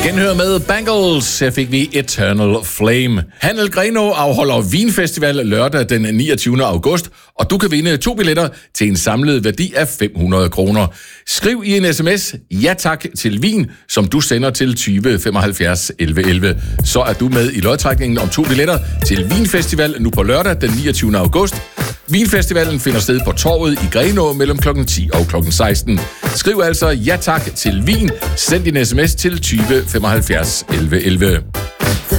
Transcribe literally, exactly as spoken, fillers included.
Genhør med Bangles, her fik vi Eternal Flame. Handel Grenaa afholder Vinfestival lørdag den niogtyvende august, og du kan vinde to billetter til en samlet værdi af fem hundrede kroner. Skriv i en sms ja tak til vin, som du sender til tyve femoghalvfjerds elleve elleve. Så er du med i lodtrækningen om to billetter til Vinfestival nu på lørdag den niogtyvende august. Vinfestivalen finder sted på Torvet i Grenaa mellem klokken ti og klokken seksten. Skriv altså ja tak til vin. Send din sms til tyve femoghalvfjerds elleve elleve.